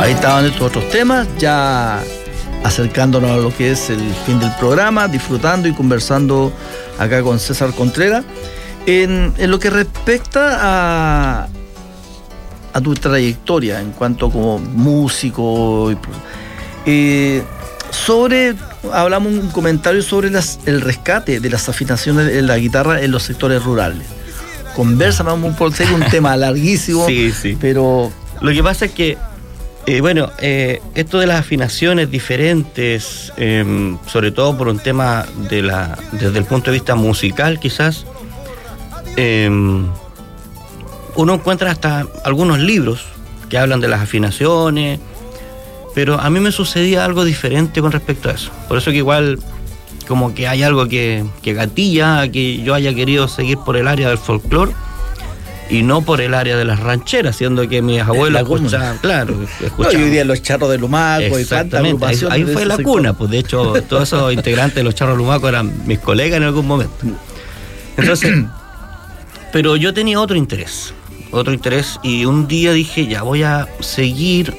Ahí estaban estos otros temas, ya acercándonos a lo que es el fin del programa, disfrutando y conversando acá con César Contreras. En lo que respecta a tu trayectoria en cuanto como músico, hablamos un comentario sobre el rescate de las afinaciones de la guitarra en los sectores rurales. Conversa, vamos por ser un tema larguísimo, sí. Pero lo que pasa es que esto de las afinaciones diferentes, sobre todo por un tema desde el punto de vista musical, quizás, uno encuentra hasta algunos libros que hablan de las afinaciones, pero a mí me sucedía algo diferente con respecto a eso. Por eso que igual como que hay algo que gatilla a que yo haya querido seguir por el área del folclore y no por el área de las rancheras, siendo que mis abuelos escuchaban, No, y hoy día los charros de Lumaco y tantas agrupaciones. Ahí fue la cuna, pues de hecho todos esos integrantes de los charros de Lumaco eran mis colegas en algún momento. Entonces, pero yo tenía otro interés, y un día dije, ya voy a seguir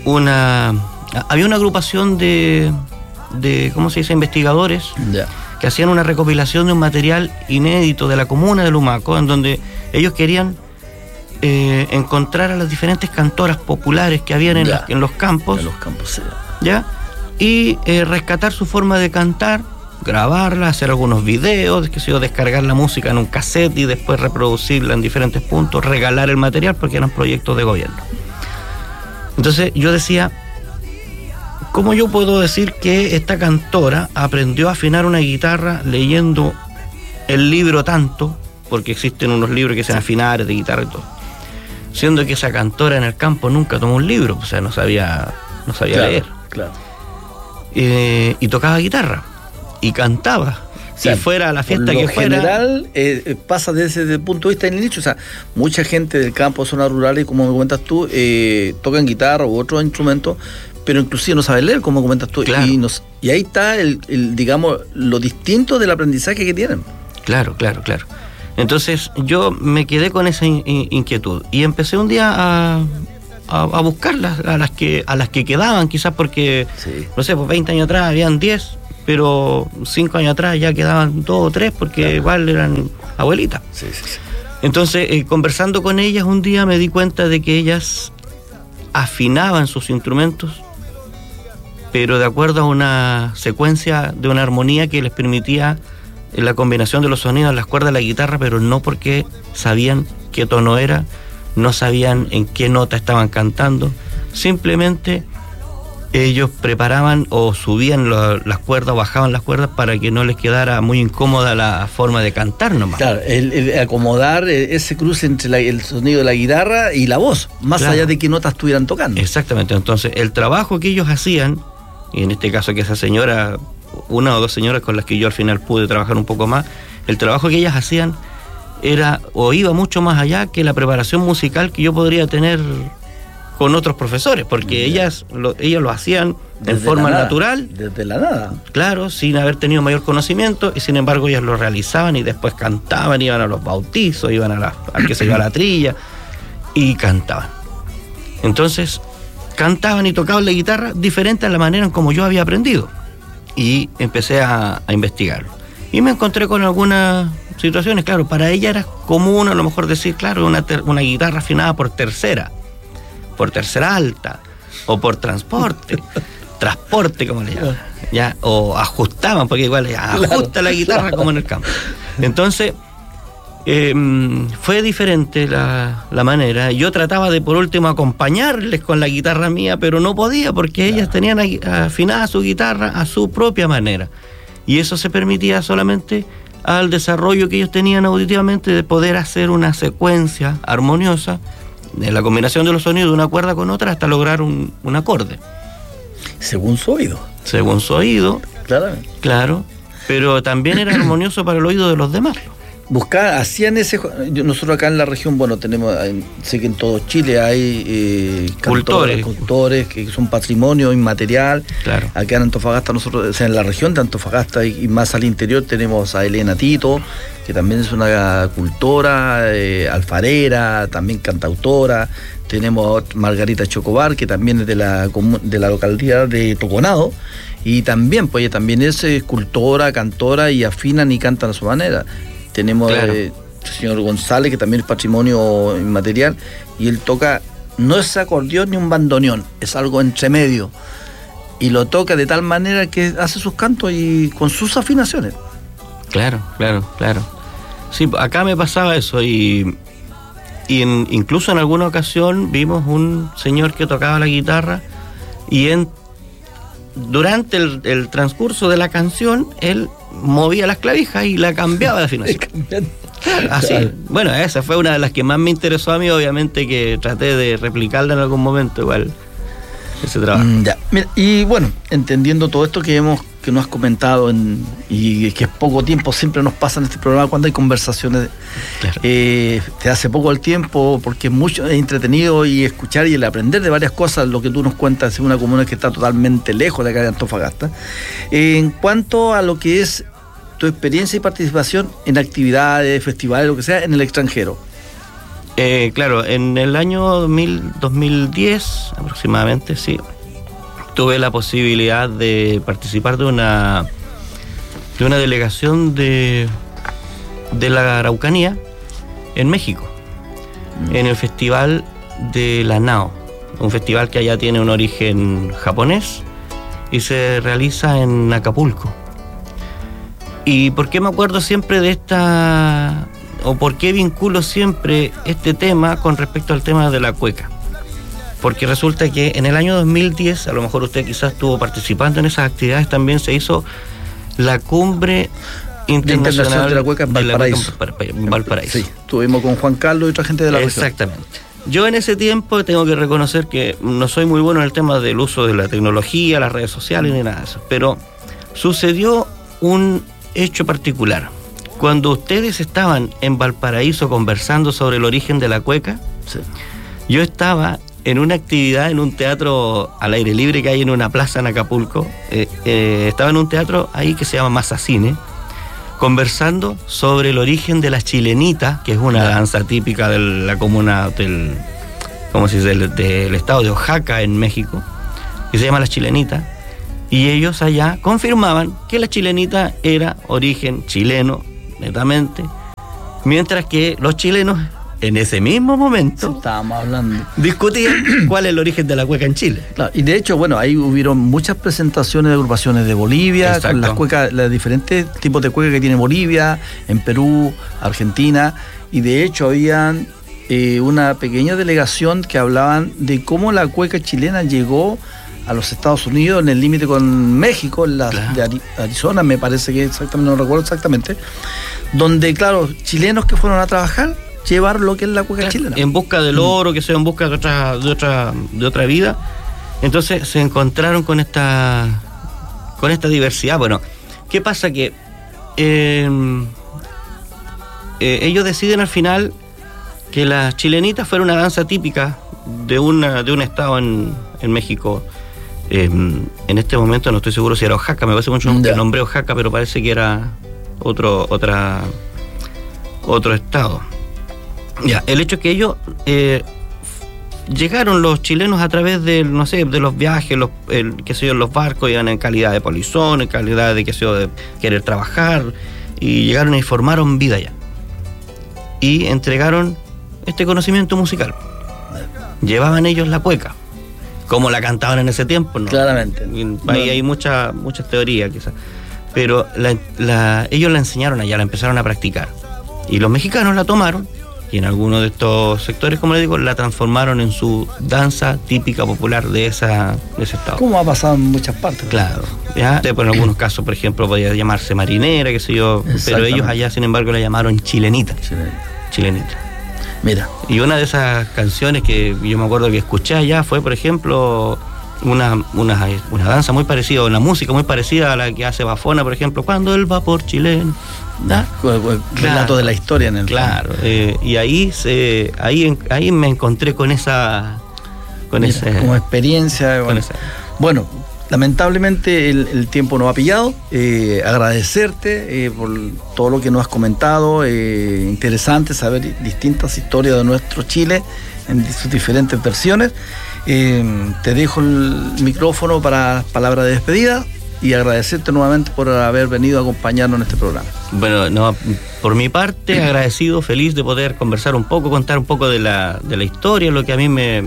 había una agrupación de ¿cómo se dice?, investigadores, que hacían una recopilación de un material inédito de la comuna de Lumaco, en donde ellos querían encontrar a las diferentes cantoras populares que habían en los campos. En los campos, sí. ¿Ya? Y rescatar su forma de cantar, grabarla, hacer algunos videos, descargar la música en un cassette y después reproducirla en diferentes puntos, regalar el material, porque eran proyectos de gobierno. Entonces yo decía, ¿cómo yo puedo decir que esta cantora aprendió a afinar una guitarra leyendo el libro tanto? Porque existen unos libros que se afinar de guitarra y todo. Siendo que esa cantora en el campo nunca tomó un libro, o sea, no sabía leer. Claro. Y tocaba guitarra, y cantaba. Si fuera a la fiesta que fuera. En general, pasa desde el punto de vista del nicho. O sea, mucha gente del campo, zonas rurales, como me comentas tú, tocan guitarra u otros instrumentos, pero inclusive no saben leer, como comentas tú. Claro. Y ahí está digamos, lo distinto del aprendizaje que tienen. Claro. Entonces yo me quedé con esa inquietud y empecé un día a buscarlas, a las que quedaban, quizás porque, no sé, pues 20 años atrás habían 10, pero 5 años atrás ya quedaban 2 o 3 porque igual eran abuelitas. Sí. Entonces, conversando con ellas un día me di cuenta de que ellas afinaban sus instrumentos, pero de acuerdo a una secuencia de una armonía que les permitía la combinación de los sonidos en las cuerdas de la guitarra, pero no porque sabían qué tono era, no sabían en qué nota estaban cantando, simplemente ellos preparaban o subían las cuerdas o bajaban las cuerdas para que no les quedara muy incómoda la forma de cantar nomás. Claro, el acomodar ese cruce entre el sonido de la guitarra y la voz, más allá de qué notas estuvieran tocando. Exactamente, entonces el trabajo que ellos hacían, y en este caso que esa señora, una o dos señoras con las que yo al final pude trabajar un poco más, el trabajo que ellas hacían iba mucho más allá que la preparación musical que yo podría tener con otros profesores, porque ellas lo hacían en forma natural. Desde la nada. Claro, sin haber tenido mayor conocimiento, y sin embargo ellas lo realizaban y después cantaban, iban a los bautizos, iban a la trilla y cantaban. Entonces, cantaban y tocaban la guitarra diferente a la manera en como yo había aprendido. Y empecé a investigarlo. Y me encontré con algunas situaciones, claro, para ella era común a lo mejor decir, claro, una guitarra afinada por tercera alta, o por transporte, como le llaman, ¿ya? O ajustaban, porque igual ajusta la guitarra como en el campo. Entonces, fue diferente la manera. Yo trataba de, por último, acompañarles con la guitarra mía, pero no podía, porque ellas tenían afinada su guitarra a su propia manera. Y eso se permitía solamente al desarrollo que ellos tenían auditivamente de poder hacer una secuencia armoniosa de la combinación de los sonidos de una cuerda con otra hasta lograr un acorde. Según su oído. Claramente. Claro, pero también era armonioso para el oído de los demás. hacían nosotros acá en la región, bueno, tenemos, sé que en todo Chile hay cultores que son patrimonio inmaterial. Claro. Acá en Antofagasta nosotros, o sea, en la región de Antofagasta y más al interior tenemos a Elena Tito, que también es una cultora, alfarera, también cantautora. Tenemos a Margarita Chocobar, que también es de la localidad de Toconado, y también, pues ella también es escultora, cantora, y afinan y cantan a su manera. Tenemos el señor González, que también es patrimonio inmaterial, y él toca, no es acordeón ni un bandoneón, es algo entre medio, y lo toca de tal manera que hace sus cantos y con sus afinaciones. Claro. Sí, acá me pasaba eso, y incluso en alguna ocasión vimos un señor que tocaba la guitarra, y durante el transcurso de la canción, él movía las clavijas y la cambiaba de afinación. Así. Bueno, esa fue una de las que más me interesó a mí, obviamente, que traté de replicarla en algún momento, igual, ese trabajo. Ya. Mira, y bueno, entendiendo todo esto que nos has comentado, y que es poco tiempo, siempre nos pasa en este programa cuando hay conversaciones. Claro. Te hace poco el tiempo, porque es entretenido y escuchar y el aprender de varias cosas, lo que tú nos cuentas, en una comuna que está totalmente lejos de acá de Antofagasta. En cuanto a lo que es tu experiencia y participación en actividades, festivales, lo que sea, en el extranjero. Claro, en el año 2010 aproximadamente, sí, tuve la posibilidad de participar de una delegación de la Araucanía en México, en el festival de la NAO, un festival que allá tiene un origen japonés y se realiza en Acapulco. ¿Y por qué me acuerdo siempre de esta, o por qué vinculo siempre este tema con respecto al tema de la cueca? Porque resulta que en el año 2010, a lo mejor usted quizás estuvo participando en esas actividades, también se hizo la cumbre internacional de la cueca en Valparaíso. Valparaíso. Sí, estuvimos con Juan Carlos y otra gente de la región. Exactamente. Yo en ese tiempo tengo que reconocer que no soy muy bueno en el tema del uso de la tecnología, las redes sociales ni nada de eso, pero sucedió un hecho particular. Cuando ustedes estaban en Valparaíso conversando sobre el origen de la cueca, sí, yo estaba en una actividad en un teatro al aire libre que hay en una plaza en Acapulco. Estaba en un teatro ahí que se llama Mazacine, conversando sobre el origen de la chilenita, que es una danza típica de la comuna del estado de Oaxaca en México, que se llama la chilenita, y ellos allá confirmaban que la chilenita era origen chileno, netamente, mientras que los chilenos en ese mismo momento estábamos hablando, discutían cuál es el origen de la cueca en Chile. Claro, y de hecho, bueno, ahí hubieron muchas presentaciones de agrupaciones de Bolivia, con las cuecas, los diferentes tipos de cueca que tiene Bolivia, en Perú, Argentina, y de hecho habían una pequeña delegación que hablaban de cómo la cueca chilena llegó a los Estados Unidos en el límite con México, en de Arizona, me parece que exactamente, no recuerdo exactamente, donde, claro, chilenos que fueron a trabajar llevar lo que es la cueca chilena. En busca del oro, que sea en busca de otra vida. Entonces se encontraron con esta diversidad. Bueno, ¿qué pasa? Que ellos deciden al final que la chilenita fuera una danza típica de un estado en México. En este momento no estoy seguro si era Oaxaca, me parece mucho que nombré Oaxaca, pero parece que era otro estado. Ya, el hecho es que ellos llegaron, los chilenos, a través de, no sé, de los viajes, los barcos, iban en calidad de polizón, en calidad de querer trabajar, y llegaron y formaron vida allá. Y entregaron este conocimiento musical. Llevaban ellos la cueca, como la cantaban en ese tiempo, ¿no? Claramente. Ahí hay muchas teorías, quizás. Pero ellos la enseñaron allá, la empezaron a practicar. Y los mexicanos la tomaron, y en algunos de estos sectores, como les digo, la transformaron en su danza típica popular de ese estado. Como ha pasado en muchas partes. Claro. ¿Ya? En algunos casos, por ejemplo, podía llamarse marinera, qué sé yo, pero ellos allá, sin embargo, la llamaron chilenita. Chilenita. Mira. Y una de esas canciones que yo me acuerdo que escuché allá fue, por ejemplo, una danza muy parecida, una música muy parecida a la que hace Bafona, por ejemplo, cuando el vapor chileno. Relato de la historia en el claro. Y ahí me encontré con esa... como experiencia. Bueno, lamentablemente el tiempo nos ha pillado. Agradecerte por todo lo que nos has comentado. Interesante saber distintas historias de nuestro Chile en sus diferentes versiones. Te dejo el micrófono para palabras de despedida y agradecerte nuevamente por haber venido a acompañarnos en este programa. Bueno, no, por mi parte, agradecido, feliz de poder conversar un poco, contar un poco de la historia, lo que a mí me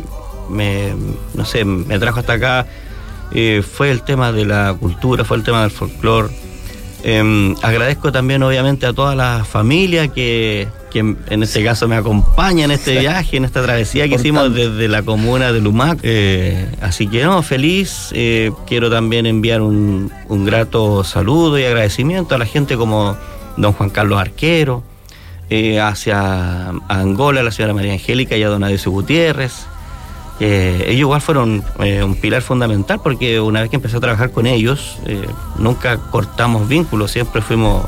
trajo hasta acá. Fue el tema de la cultura, fue el tema del folclore. Agradezco también obviamente a toda la familia que en este caso me acompaña en este viaje, en esta travesía que hicimos desde la comuna de Lumac. Así que feliz. Quiero también enviar un grato saludo y agradecimiento a la gente como don Juan Carlos Arquero, hacia Angola, a la señora María Angélica y a don Adesio Gutiérrez. Ellos igual fueron un pilar fundamental, porque una vez que empecé a trabajar con ellos, nunca cortamos vínculos, siempre fuimos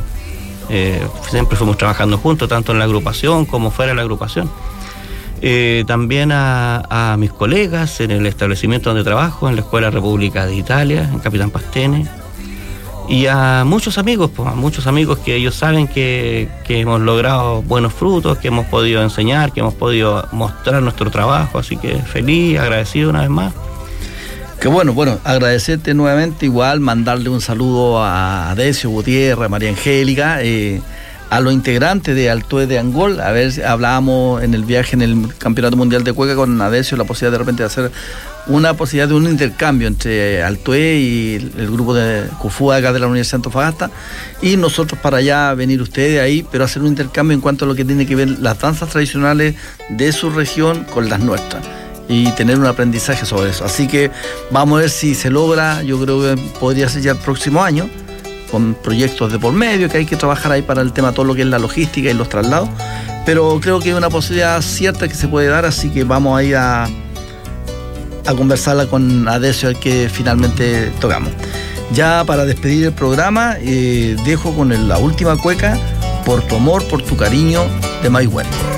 trabajando juntos, tanto en la agrupación como fuera de la agrupación. También a mis colegas en el establecimiento donde trabajo, en la Escuela República de Italia, en Capitán Pastene, y a muchos amigos que ellos saben que hemos logrado buenos frutos, que hemos podido enseñar, que hemos podido mostrar nuestro trabajo, así que feliz, agradecido una vez más. Que bueno, agradecerte nuevamente, igual mandarle un saludo a Adesio Gutiérrez, a María Angélica, a los integrantes de Altoe de Angol. A ver, hablábamos en el viaje en el Campeonato Mundial de Cueca con Adesio, la posibilidad de repente de hacer una posibilidad de un intercambio entre Altoe y el grupo de Cufúa acá de la Universidad de Antofagasta, y nosotros para allá venir ustedes ahí, pero hacer un intercambio en cuanto a lo que tiene que ver las danzas tradicionales de su región con las nuestras, y tener un aprendizaje sobre eso. Así que vamos a ver si se logra. Yo creo que podría ser ya el próximo año, con proyectos de por medio, que hay que trabajar ahí para el tema, todo lo que es la logística y los traslados, pero creo que es una posibilidad cierta que se puede dar, así que vamos a ir a conversarla con Adesio, al que finalmente tocamos. Ya para despedir el programa, dejo con la última cueca, Por tu amor, por tu cariño, de Maigüen.